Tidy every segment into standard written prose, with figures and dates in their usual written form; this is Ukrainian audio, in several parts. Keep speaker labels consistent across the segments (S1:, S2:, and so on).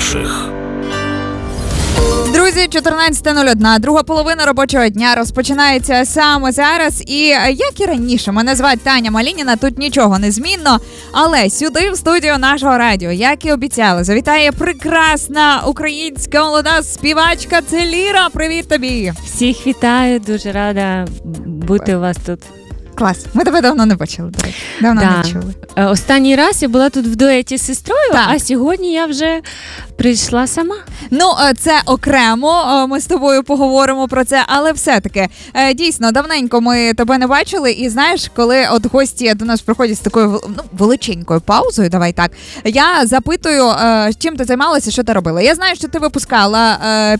S1: інших.
S2: Друзі, 14:01, друга половина робочого дня розпочинається саме зараз. І як і раніше, мене звати Таня Малініна, тут нічого не змінно. Але сюди, в студію нашого радіо, як і обіцяли, завітає прекрасна українська молода співачка. Це Ліра. Привіт тобі!
S3: Всіх вітаю, дуже рада бути у вас тут.
S2: Клас. Ми тебе давно не бачили, до речі. Давно не чули.
S3: Останній раз я була тут в дуеті з сестрою,
S2: так.
S3: А сьогодні я вже прийшла сама.
S2: Ну, це окремо, ми з тобою поговоримо про це, але все-таки, дійсно, давненько ми тебе не бачили, і знаєш, коли от гості до нас приходять з такою величенькою паузою, давай так, я запитую, чим ти займалася, що ти робила. Я знаю, що ти випускала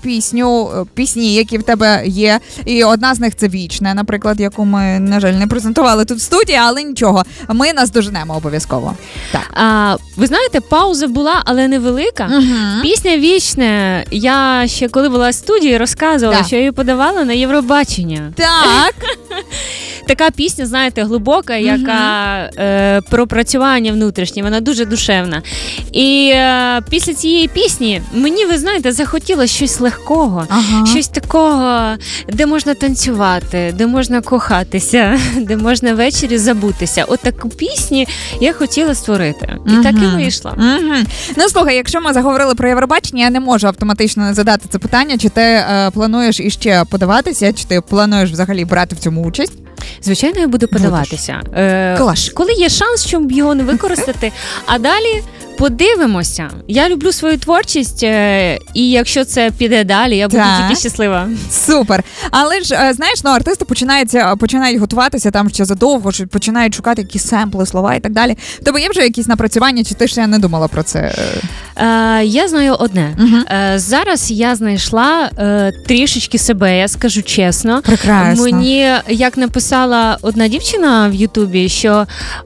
S2: пісні, які в тебе є, і одна з них це «Вічне», наприклад, яку ми, на жаль, не презентували тут в студії, але нічого, ми наздоженемо обов'язково. Так.
S3: Ви знаєте, пауза була, але невелика. Пісня «Вічне», я ще коли була в студії, розказувала, що я її подавала на Євробачення.
S2: Так.
S3: Така пісня, знаєте, глибока, яка про працювання внутрішнє, вона дуже душевна. І після цієї пісні мені, ви знаєте, захотілося щось легкого, щось такого, де можна танцювати, де можна кохатися, де можна ввечері забутися. От таку пісню я хотіла створити. І так і вийшло.
S2: Ну, слухай, якщо ми заговорили про Євробачення, я не можу автоматично не задати це питання, чи ти плануєш іще подаватися, чи ти плануєш взагалі брати в цьому участь?
S3: Звичайно, я буду подаватися. Коли є шанс, щоб його не використати, а далі подивимося. Я люблю свою творчість, і якщо це піде далі, я буду тільки щаслива.
S2: Супер. Але ж, знаєш, артисти починають готуватися там ще задовго, що починають шукати якісь семпли, слова і так далі. В тебе є вже якісь напрацювання, чи ти ще не думала про це?
S3: Я знаю одне. Зараз я знайшла трішечки себе, я скажу чесно.
S2: Прекрасно.
S3: Мені, як написала одна дівчина в Ютубі, що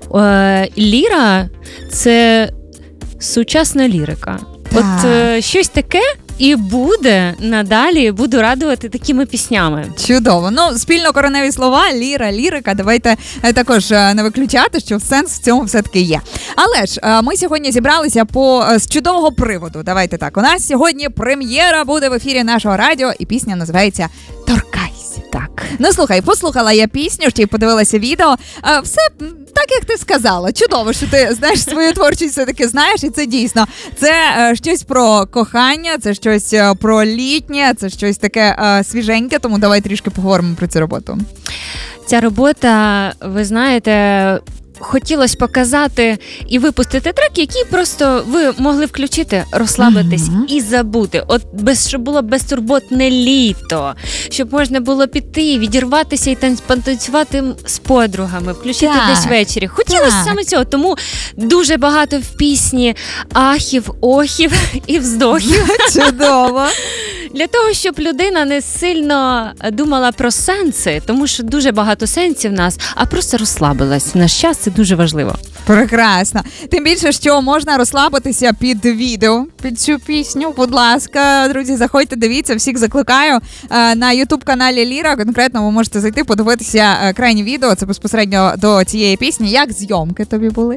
S3: Ліра – це сучасна лірика.
S2: Так.
S3: От щось таке і буде надалі, буду радувати такими піснями.
S2: Чудово. Ну, спільнокореневі слова, ліра, лірика, давайте також не виключати, що сенс в цьому все-таки є. Але ж, ми сьогодні зібралися з чудового приводу. Давайте так, у нас сьогодні прем'єра буде в ефірі нашого радіо, і пісня називається «Торкайся».
S3: Так.
S2: Ну, слухай, послухала я пісню, ще й подивилася відео. Все так, як ти сказала. Чудово, що ти знаєш свою творчість, все-таки знаєш, і це дійсно. Це щось про кохання, це щось про літнє, це щось таке свіженьке, тому давай трішки поговоримо про цю роботу.
S3: Ця робота, ви знаєте, хотілося показати і випустити трек, який просто ви могли включити, розслабитись і забути. От щоб було безтурботне літо, щоб можна було піти, відірватися і потанцювати з подругами, включити десь ввечері. Хотілося саме цього, тому дуже багато в пісні ахів, охів і вздохів.
S2: Чудово!
S3: Для того, щоб людина не сильно думала про сенси, тому що дуже багато сенсів в нас, а просто розслабилась. В наш час це дуже важливо.
S2: Прекрасно. Тим більше, що можна розслабитися під відео, під цю пісню. Будь ласка, друзі, заходьте, дивіться, всіх закликаю. На YouTube-каналі Ліра, конкретно ви можете зайти, подивитися крайнє відео, це безпосередньо до цієї пісні. Як зйомки тобі були?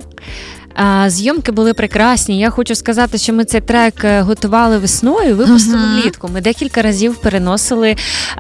S3: Зйомки були прекрасні. Я хочу сказати, що ми цей трек готували весною, випустили влітку. Ми декілька разів переносили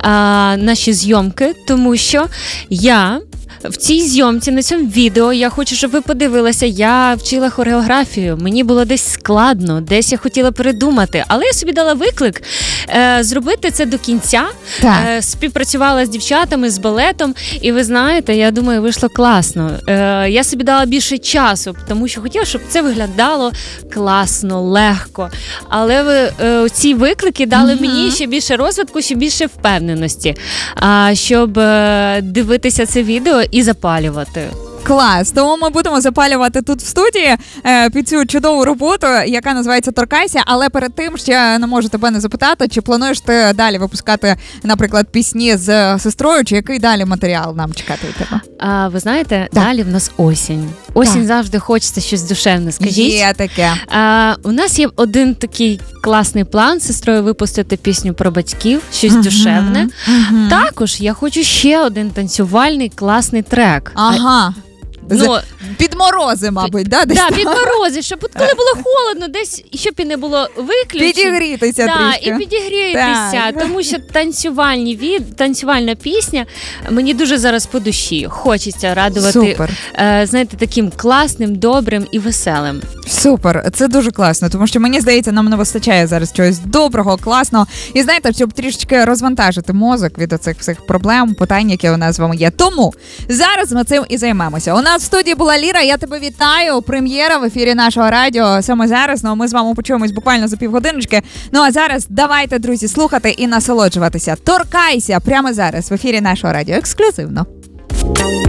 S3: наші зйомки, тому що я в цій зйомці, на цьому відео, я хочу, щоб ви подивилися, я вчила хореографію, мені було десь складно, десь я хотіла передумати, але я собі дала виклик зробити це до кінця, співпрацювала з дівчатами, з балетом, і ви знаєте, я думаю, вийшло класно. Я собі дала більше часу, тому що хотіла, щоб це виглядало класно, легко, але ці виклики дали мені ще більше розвитку, ще більше впевненості, щоб дивитися це відео і запалювати.
S2: Клас! Тому ми будемо запалювати тут в студії під цю чудову роботу, яка називається «Торкайся», але перед тим ще не можу тебе не запитати, чи плануєш ти далі випускати, наприклад, пісні з сестрою, чи який далі матеріал нам чекати від тебе?
S3: Ви знаєте, далі в нас осінь. Осінь завжди хочеться щось душевне, скажіть.
S2: Є таке.
S3: У нас є один такий класний план з сестрою випустити пісню про батьків, щось душевне. Також я хочу ще один танцювальний класний трек. Ну,
S2: Під морози, мабуть, да? Десь
S3: да,
S2: там?
S3: під морози, щоб от коли було холодно, десь щоб і не було виключень.
S2: Підігрітися
S3: Да,
S2: трішки.
S3: і підігрітися,
S2: Так.
S3: тому що танцювальна пісня мені дуже зараз по душі. Хочеться радувати,
S2: Супер.
S3: знаєте, таким класним, добрим і веселим.
S2: Супер, це дуже класно, тому що мені здається, нам не вистачає зараз чогось доброго, класного. І знаєте, щоб трішечки розвантажити мозок від оцих всіх проблем, питань, які у нас з вами є. Тому зараз ми цим і займемося. У нас в студії була Ліра, я тебе вітаю. Прем'єра в ефірі нашого радіо саме зараз. Ну, ми з вами почуємось буквально за півгодиночки. Ну а зараз давайте, друзі, слухати і насолоджуватися. Торкайся прямо зараз в ефірі нашого радіо. Ексклюзивно.